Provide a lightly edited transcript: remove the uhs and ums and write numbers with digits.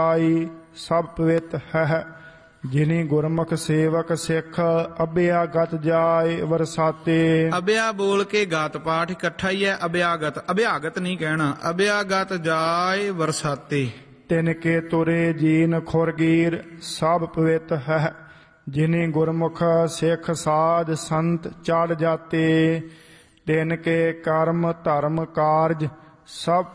ਆਈ ਸਭ ਪਵਿੱਤ ਹੈ। ਜਿਨੀ ਗੁਰਮੁਖ ਸੇਵਕ ਸਿੱਖ ਅਭਿਆ ਗਤ ਜਾਏ ਵਰਸਾਤੇ। ਅਭਿਆ ਬੋਲ ਕੇ ਗਾਤ ਪਾਠ ਇਕੱਠਾ ਹੀ ਹੈ। ਅਭਿਆਗਤ ਨਹੀਂ ਕਹਿਣਾ। ਅਭਿਆਗਤ ਜਾਏ ਵਰਸਾਤੇ। ਤਿਨ ਕੇ ਤੁਰੇ ਜੀਨ ਖੁਰਗੀਰ ਸਭ ਪਵਿੱਤ ਹੈ। ਜਿਨੀ ਗੁਰਮੁਖ ਸਿੱਖ ਸਾਧ ਸੰਤ ਚੜ ਜਾਤੇ। ਤਿਨ ਕੇ ਕਰਮ ਧਰਮ ਕਾਰਜ ਸਭ